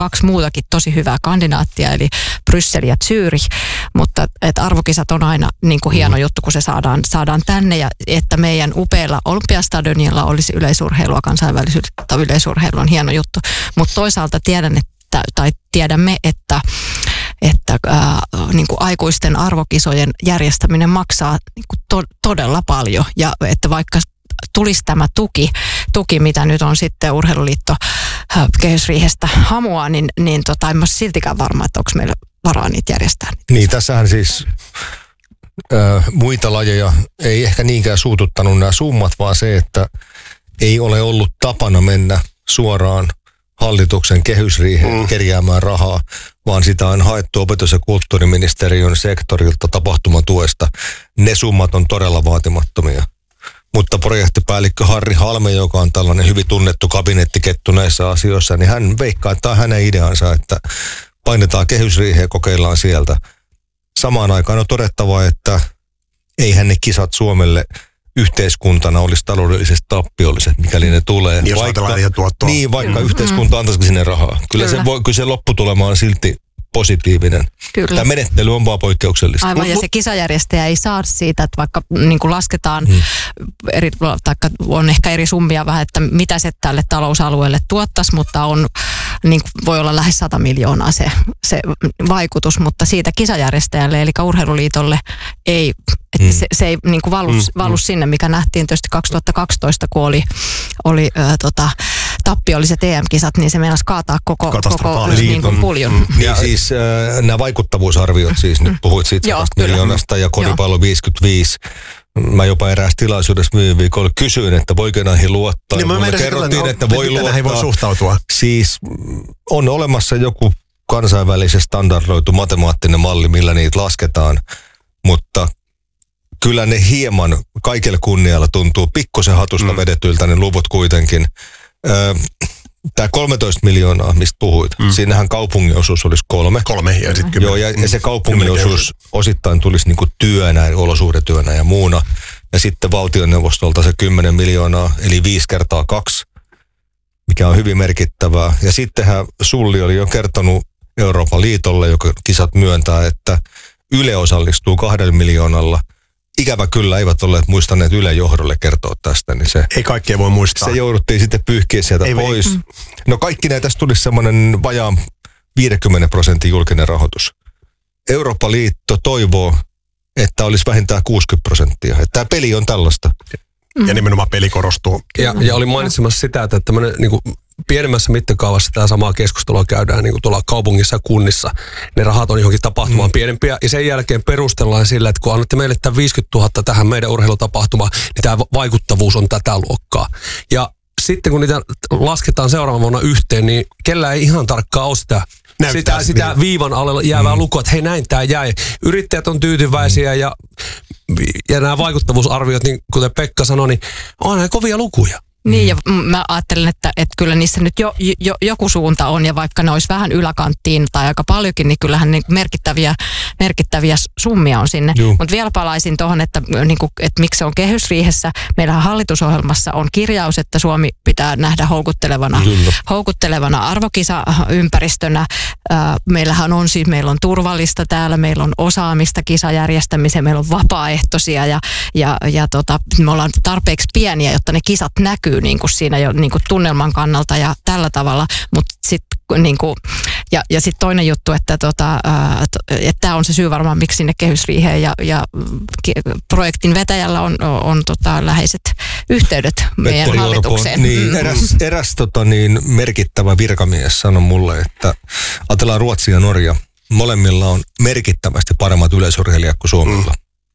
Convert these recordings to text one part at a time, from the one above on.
2 muutakin tosi hyvää kandidaattia, eli Bryssel ja Zürich, mutta että arvokisat on aina niin kuin hieno juttu, kun se saadaan tänne, ja että meidän upealla Olympiastadionilla olisi yleisurheilua, kansainvälistä yleisurheilua on hieno juttu, mutta toisaalta tiedämme, että niin kuin aikuisten arvokisojen järjestäminen maksaa niin kuin todella paljon, ja että vaikka tulisi tämä tuki, mitä nyt on sitten Urheiluliitto kehysriihestä hamua, niin en ole siltikään varma, että onko meillä varaa niitä järjestää. Niin, tässähän siis muita lajeja ei ehkä niinkään suututtanut nämä summat, vaan se, että ei ole ollut tapana mennä suoraan hallituksen kehysriiheen kerjäämään rahaa, vaan sitä on haettu opetus- ja kulttuuriministeriön sektorilta tapahtumatuesta. Ne summat on todella vaatimattomia. Mutta projektipäällikkö Harri Halme, joka on tällainen hyvin tunnettu kabinettikettu näissä asioissa, niin hän veikkaa, että tämä on hänen ideansa, että painetaan kehysriiheen ja kokeillaan sieltä. Samaan aikaan on todettava, että eihän ne kisat Suomelle yhteiskuntana olisi taloudellisesti tappiolliset, mikäli ne tulee. Jos vaikka yhteiskunta antaisikin sinne rahaa. Kyllä se lopputulema on silti positiivinen. Kyllä. Tämä menettely on vaan poikkeuksellista. Aivan, ja se kisajärjestäjä ei saa siitä, että vaikka niin kuin lasketaan, on ehkä eri summia vähän, että mitä se tälle talousalueelle tuottaisi, mutta niin voi olla lähes 100 miljoonaa se vaikutus, mutta siitä kisajärjestäjälle, eli Urheiluliitolle ei, että se ei niin kuin valu sinne, mikä nähtiin tietysti 2012, kun oli tappiolliset EM-kisat, niin se meinasi kaataa koko niin kuin puljon. Niin siis nämä vaikuttavuusarviot siis, nyt puhuit siitä 100 miljoonasta ja koripallo 55. Mä jopa eräässä tilaisuudessa viime viikolla kysyin, että voiko näihin luottaa. Niin mulle kerrottiin, että voi luottaa. Näihin voi suhtautua. Siis on olemassa joku kansainvälisesti standardoitu matemaattinen malli, millä niitä lasketaan, mutta kyllä ne hieman kaikella kunnialla tuntuu pikkusen hatusta vedetyiltä ne luvut kuitenkin. Tämä 13 miljoonaa, mistä puhuit, siinähän kaupungin osuus olisi 3. 3 ja sitten 10. Joo, ja se kaupungin osuus osittain tulisi niinku työnä, olosuhdetyönä ja muuna. Ja sitten valtioneuvostolta se 10 miljoonaa, eli 5 kertaa 2, mikä on hyvin merkittävää. Ja sittenhän Sulli oli jo kertonut Euroopan liitolle, joka kisat myöntää, että Yle osallistuu 2 miljoonalla. Ikävä kyllä eivät olleet muistaneet Ylen johdolle kertoa tästä, niin se... Ei kaikkea voi muistaa. Se jouduttiin sitten pyyhkiä sieltä pois. No kaikki näitä tästä tulisi semmoinen vajaan 50% julkinen rahoitus. Eurooppa-liitto toivoo, että olisi vähintään 60%. Että tämä peli on tällaista. Ja nimenomaan peli korostuu. Ja olin mainitsemassa sitä, että tämmöinen niin kuin pienemmässä mittakaavassa tämä samaa keskustelua käydään niin kuin tuolla kaupungissa ja kunnissa. Ne rahat on johonkin tapahtumaan pienempiä ja sen jälkeen perustellaan sillä, että kun annatte meille tämän 50 000 tähän meidän urheilutapahtumaan, niin tämä vaikuttavuus on tätä luokkaa. Ja sitten kun niitä lasketaan seuraavan vuonna yhteen, niin kellään ei ihan tarkkaan ole sitä viivan alle jäävää lukua, että hei näin tämä jäi. Yrittäjät on tyytyväisiä ja nämä vaikuttavuusarviot, niin kuten Pekka sanoi, niin on ne kovia lukuja. Niin, ja mä ajattelen, että kyllä niissä nyt joku suunta on, ja vaikka ne olisi vähän yläkanttiin tai aika paljonkin, niin kyllähän niin merkittäviä summia on sinne. Mutta vielä palaisin tuohon, että miksi se on kehysriihessä. Meillähän hallitusohjelmassa on kirjaus, että Suomi pitää nähdä houkuttelevana arvokisaympäristönä. Meillähän on siis, meillä on turvallista täällä, meillä on osaamista kisajärjestämiseen, meillä on vapaaehtoisia ja me ollaan tarpeeksi pieniä, jotta ne kisat näkyy niin kuin siinä jo niin kuin tunnelman kannalta ja tällä tavalla, mutta sitten niin kuin, ja sitten toinen juttu, että tämä on se syy varmaan, miksi sinne kehysriiheen ja projektin vetäjällä on läheiset yhteydet meidän Petteri hallitukseen. Orpo, niin, eräs merkittävä virkamies sanoi mulle, että ajatellaan Ruotsi ja Norja, molemmilla on merkittävästi paremmat yleisurheilijat kuin Suomella.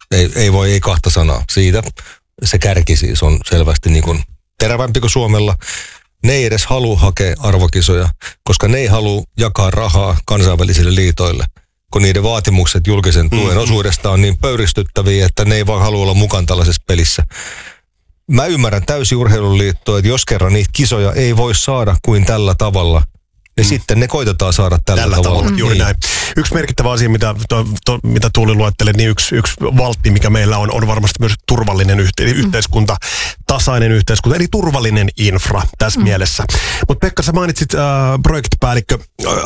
Ei kahta sanaa siitä. Se kärki siis on selvästi niin kuin terävämpi kuin Suomella. Ne ei edes halua hakea arvokisoja, koska ne ei halua jakaa rahaa kansainvälisille liitoille, kun niiden vaatimukset julkisen tuen osuudesta on niin pöyristyttäviä, että ne ei vaan halua olla mukaan tällaisessa pelissä. Mä ymmärrän täysin Urheiluliittoa, että jos kerran niitä kisoja ei voi saada kuin tällä tavalla, niin sitten ne koitetaan saada tällä tavalla. Juuri näin. Yksi merkittävä asia, mitä Tuuli luetteli, niin yksi valtti, mikä meillä on varmasti myös turvallinen yhteiskunta, tasainen yhteiskunta, eli turvallinen infra tässä mielessä. Mutta Pekka, sä mainitsit projektipäällikkö